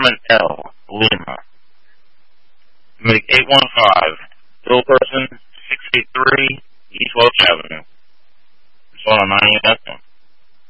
Herman L. Lima. Make 815. Bill person, 683 East Welch Avenue. It's on 90 FM.